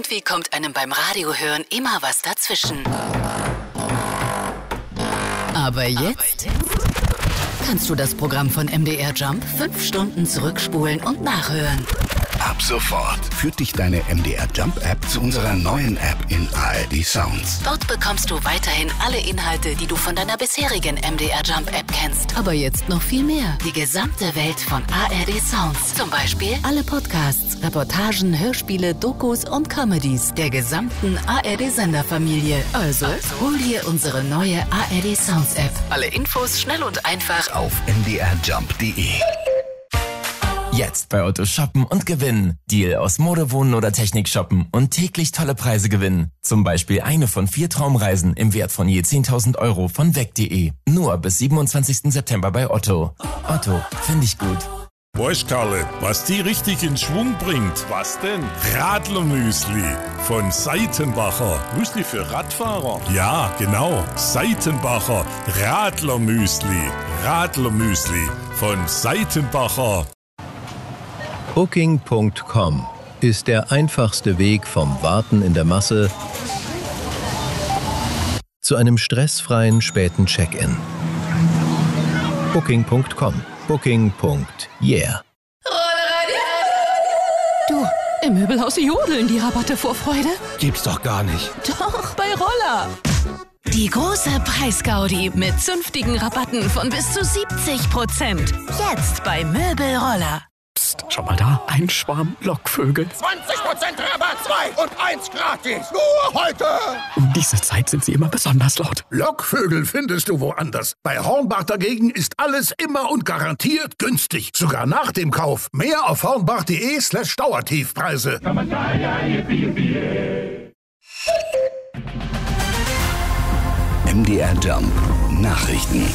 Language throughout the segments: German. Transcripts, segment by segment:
Irgendwie kommt einem beim Radiohören immer was dazwischen. Aber jetzt kannst du das Programm von MDR Jump 5 Stunden zurückspulen und nachhören. Ab sofort führt dich deine MDR Jump App zu unserer neuen App in ARD Sounds. Dort bekommst du weiterhin alle Inhalte, die du von deiner bisherigen MDR Jump App kennst. Aber jetzt noch viel mehr. Die gesamte Welt von ARD Sounds. Zum Beispiel alle Podcasts, Reportagen, Hörspiele, Dokus und Comedies der gesamten ARD-Senderfamilie. Also hol dir unsere neue ARD Sounds App. Alle Infos schnell und einfach auf mdrjump.de. Jetzt bei Otto shoppen und gewinnen. Deal aus Mode, Wohnen oder Technik shoppen und täglich tolle Preise gewinnen. Zum Beispiel eine von 4 Traumreisen im Wert von je 10.000 Euro von weg.de. Nur bis 27. September bei Otto. Otto, finde ich gut. Weißt, Karle, was die richtig in Schwung bringt? Was denn? Radlermüsli von Seitenbacher. Müsli für Radfahrer? Ja, genau. Seitenbacher Radlermüsli. Radlermüsli von Seitenbacher. Booking.com ist der einfachste Weg vom Warten in der Masse zu einem stressfreien späten Check-in. Booking.com. Booking.yeah. Du, im Möbelhaus jodeln die Rabatte vor Freude. Gibt's doch gar nicht. Doch, bei Roller. Die große Preisgaudi mit zünftigen Rabatten von bis zu 70%. Jetzt bei Möbelroller. Psst, schau mal da, ein Schwarm Lockvögel. 20% Rabatt, 2 und 1 gratis. Nur heute. Um diese Zeit sind sie immer besonders laut. Lockvögel findest du woanders. Bei Hornbach dagegen ist alles immer und garantiert günstig. Sogar nach dem Kauf. Mehr auf hornbach.de/Dauertiefpreise. MDR Jump Nachrichten.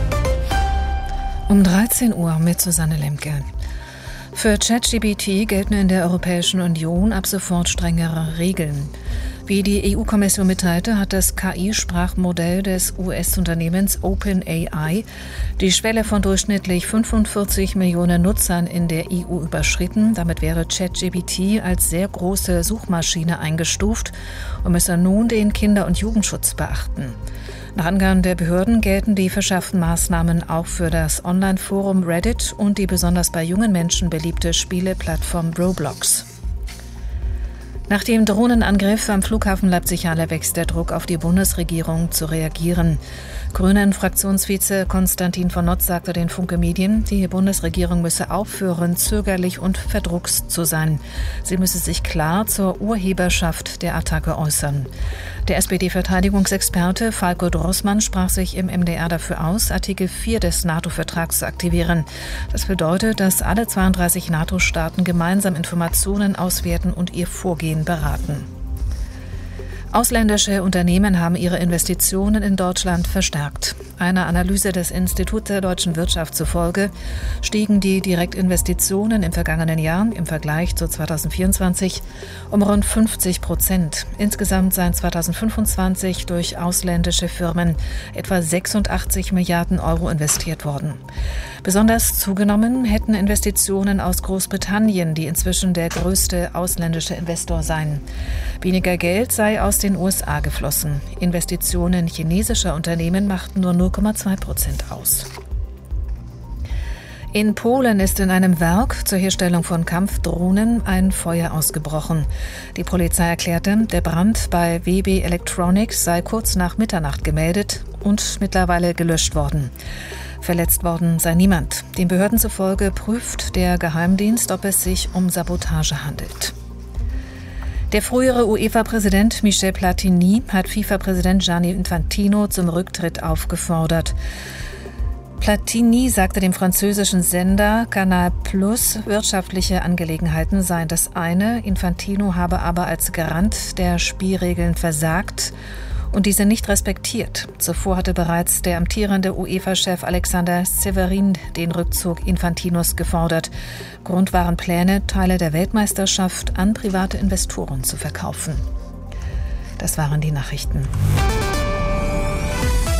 Um 13 Uhr mit Susanne Lemke. Für ChatGPT gelten in der Europäischen Union ab sofort strengere Regeln. Wie die EU-Kommission mitteilte, hat das KI-Sprachmodell des US-Unternehmens OpenAI die Schwelle von durchschnittlich 45 Millionen Nutzern in der EU überschritten. Damit wäre ChatGPT als sehr große Suchmaschine eingestuft und müsse nun den Kinder- und Jugendschutz beachten. Nach Angaben der Behörden gelten die verschärften Maßnahmen auch für das Online-Forum Reddit und die besonders bei jungen Menschen beliebte Spieleplattform Roblox. Nach dem Drohnenangriff am Flughafen Leipzig-Halle wächst der Druck auf die Bundesregierung zu reagieren. Grünen-Fraktionsvize Konstantin von Notz sagte den Funke Medien, die Bundesregierung müsse aufhören, zögerlich und verdruckst zu sein. Sie müsse sich klar zur Urheberschaft der Attacke äußern. Der SPD-Verteidigungsexperte Falko Drossmann sprach sich im MDR dafür aus, Artikel 4 des NATO-Vertrags zu aktivieren. Das bedeutet, dass alle 32 NATO-Staaten gemeinsam Informationen auswerten und ihr Vorgehen beraten. Ausländische Unternehmen haben ihre Investitionen in Deutschland verstärkt. Einer Analyse des Instituts der deutschen Wirtschaft zufolge stiegen die Direktinvestitionen im vergangenen Jahr im Vergleich zu 2024 um rund 50%. Insgesamt seien 2025 durch ausländische Firmen etwa 86 Milliarden Euro investiert worden. Besonders zugenommen hätten Investitionen aus Großbritannien, die inzwischen der größte ausländische Investor seien. Weniger Geld sei aus den USA geflossen. Investitionen chinesischer Unternehmen machten nur 0,2% aus. In Polen ist in einem Werk zur Herstellung von Kampfdrohnen ein Feuer ausgebrochen. Die Polizei erklärte, der Brand bei WB Electronics sei kurz nach Mitternacht gemeldet und mittlerweile gelöscht worden. Verletzt worden sei niemand. Den Behörden zufolge prüft der Geheimdienst, ob es sich um Sabotage handelt. Der frühere UEFA-Präsident Michel Platini hat FIFA-Präsident Gianni Infantino zum Rücktritt aufgefordert. Platini sagte dem französischen Sender Canal Plus, wirtschaftliche Angelegenheiten seien das eine, Infantino habe aber als Garant der Spielregeln versagt und diese nicht respektiert. Zuvor hatte bereits der amtierende UEFA-Chef Alexander Severin den Rückzug Infantinos gefordert. Grund waren Pläne, Teile der Weltmeisterschaft an private Investoren zu verkaufen. Das waren die Nachrichten.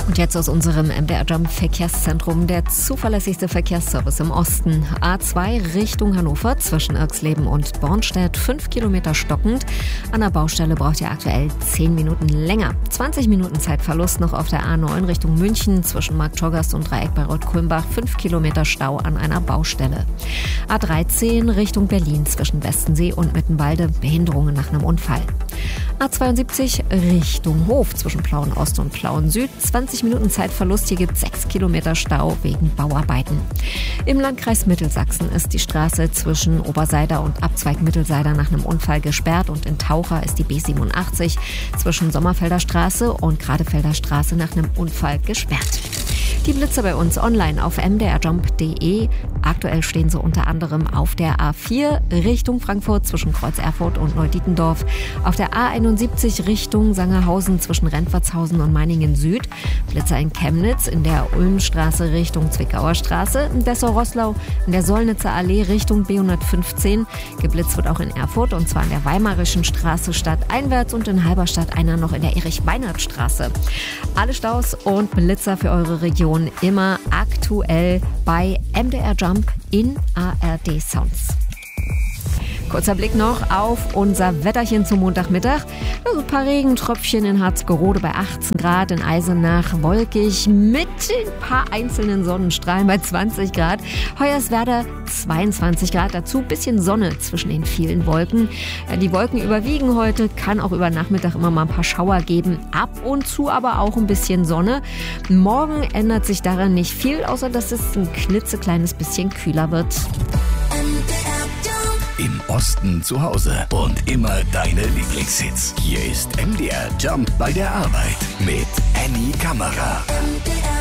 Und jetzt aus unserem MDR Jump Verkehrszentrum, der zuverlässigste Verkehrsservice im Osten. A2 Richtung Hannover zwischen Irxleben und Bornstedt, 5 Kilometer stockend. An der Baustelle braucht ihr aktuell 10 Minuten länger. 20 Minuten Zeitverlust noch auf der A9 Richtung München zwischen Marktschorgast und Dreieck bei Rot-Kulmbach, 5 Kilometer Stau an einer Baustelle. A13 Richtung Berlin zwischen Westensee und Mittenwalde, Behinderungen nach einem Unfall. A72 Richtung Hof zwischen Plauen Ost und Plauen Süd, 20 Minuten Zeitverlust, hier gibt es 6 Kilometer Stau wegen Bauarbeiten. Im Landkreis Mittelsachsen ist die Straße zwischen Oberseider und Abzweig Mittelseider nach einem Unfall gesperrt und in Taucher ist die B87 zwischen Sommerfelder Straße und Gradefelder Straße nach einem Unfall gesperrt. Die Blitzer bei uns online auf mdrjump.de. Aktuell stehen sie unter anderem auf der A4 Richtung Frankfurt zwischen Kreuz Erfurt und Neudietendorf, auf der A71 Richtung Sangerhausen zwischen Rentwertshausen und Meiningen Süd, Blitzer in Chemnitz in der Ulmstraße Richtung Zwickauer Straße, in Dessau-Roßlau in der Sollnitzer Allee Richtung B115. Geblitzt wird auch in Erfurt und zwar an der Weimarischen Straße stadteinwärts und in Halberstadt einer noch in der Erich-Weinert-Straße. Alle Staus und Blitzer für eure Region immer aktuell bei MDR Jump in ARD Sounds. Kurzer Blick noch auf unser Wetterchen zum Montagmittag. Also ein paar Regentröpfchen in Harzgerode bei 18 Grad, in Eisenach wolkig mit ein paar einzelnen Sonnenstrahlen bei 20 Grad. Hoyerswerda 22 Grad, dazu ein bisschen Sonne zwischen den vielen Wolken. Die Wolken überwiegen heute, kann auch über Nachmittag immer mal ein paar Schauer geben. Ab und zu aber auch ein bisschen Sonne. Morgen ändert sich daran nicht viel, außer dass es ein klitzekleines bisschen kühler wird. Im Osten zu Hause und immer deine Lieblingshits. Hier ist MDR Jump bei der Arbeit mit Annie Kammerer.